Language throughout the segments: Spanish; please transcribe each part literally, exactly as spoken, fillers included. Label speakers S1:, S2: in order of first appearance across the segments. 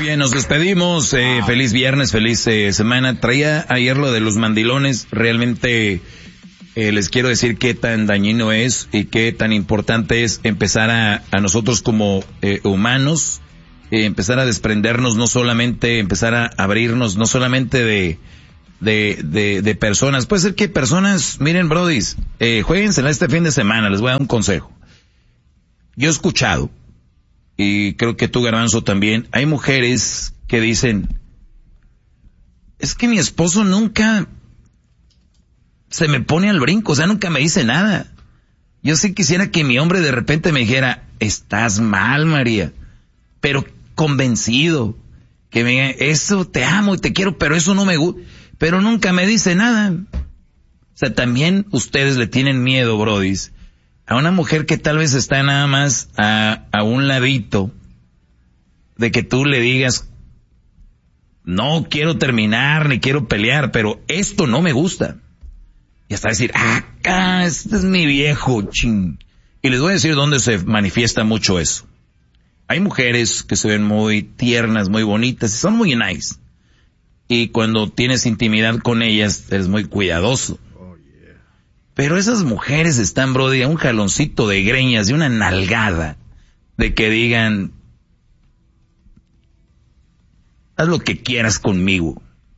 S1: bien, nos despedimos. Eh, wow. Feliz viernes, feliz eh, semana. Traía ayer lo de los mandilones. Realmente eh, les quiero decir qué tan dañino es y qué tan importante es empezar a, a nosotros como eh, humanos, eh, empezar a desprendernos, no solamente empezar a abrirnos, no solamente de de de, de personas. Puede ser que personas, miren, brodis, eh, juéguensela este fin de semana. Les voy a dar un consejo. Yo he escuchado, y creo que tú, Garbanzo, también, hay mujeres que dicen, es que mi esposo nunca se me pone al brinco, o sea, nunca me dice nada. Yo sí quisiera que mi hombre de repente me dijera, estás mal, María, pero convencido, que me diga, eso te amo y te quiero, pero eso no me gusta, pero nunca me dice nada. O sea, también ustedes le tienen miedo, brodis, a una mujer que tal vez está nada más a, a un ladito de que tú le digas, no quiero terminar ni quiero pelear, pero esto no me gusta. Y hasta decir, ah, este es mi viejo, ching. Y les voy a decir dónde se manifiesta mucho eso. Hay mujeres que se ven muy tiernas, muy bonitas y son muy nice. Y cuando tienes intimidad con ellas, eres muy cuidadoso. Pero esas mujeres están, brody, a un jaloncito de greñas, de una nalgada, de que digan, haz lo que quieras conmigo.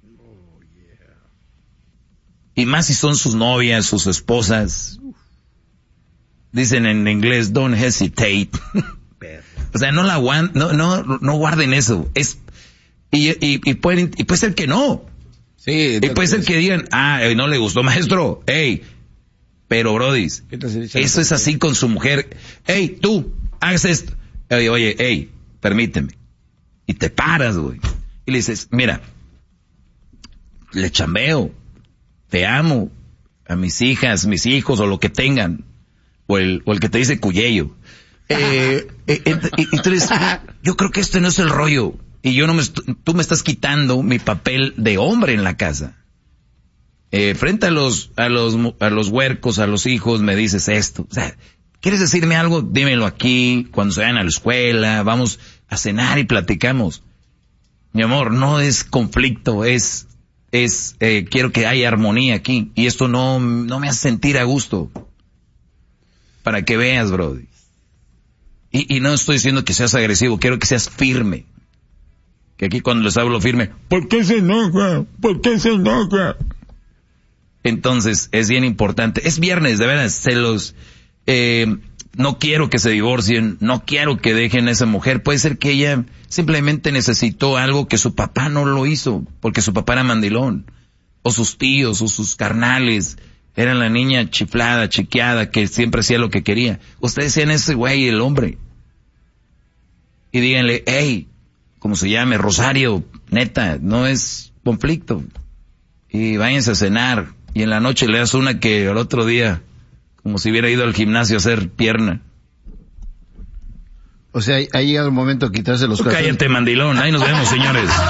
S1: Y más si son sus novias, sus esposas. Dicen en inglés, don't hesitate. O sea, no la aguant, no, no, no guarden eso. Es, y, y, y pueden, y puede ser que no. Sí. Y puede ser que digan, ah, no le gustó, maestro, hey. Pero, brodis, eso es así con su mujer. Hey, tú, hagas esto. Oye, oye, hey, permíteme. Y te paras, güey. Y le dices, mira, le chambeo, te amo, a mis hijas, mis hijos, o lo que tengan. O el, o el que te dice cuyello. Eh, eh, eh, y, y tú dices, yo creo que este no es el rollo. Y yo no me, tú me estás quitando mi papel de hombre en la casa. Eh, frente a los, a los, a los huercos, a los hijos, me dices esto. O sea, ¿quieres decirme algo? Dímelo aquí, cuando se vayan a la escuela, vamos a cenar y platicamos. Mi amor, no es conflicto, es, es, eh, quiero que haya armonía aquí. Y esto no, no me hace sentir a gusto. Para que veas, brody. Y, y no estoy diciendo que seas agresivo, quiero que seas firme. Que aquí cuando les hablo firme, ¿por qué se enoja? ¿Por qué se enoja? Entonces, es bien importante. Es viernes, de veras, se los, eh, no quiero que se divorcien, no quiero que dejen a esa mujer. Puede ser que ella simplemente necesitó algo que su papá no lo hizo, porque su papá era mandilón. O sus tíos, o sus carnales, eran la niña chiflada, chiqueada, que siempre hacía lo que quería. Ustedes sean ese güey, el hombre. Y díganle, hey, como se llame, Rosario, neta, no es conflicto. Y váyanse a cenar. Y en la noche le das una que al otro día, como si hubiera ido al gimnasio a hacer pierna.
S2: O sea, ha llegado el momento de quitarse los calzones.
S1: Cállate, mandilón. Ahí nos vemos, señores.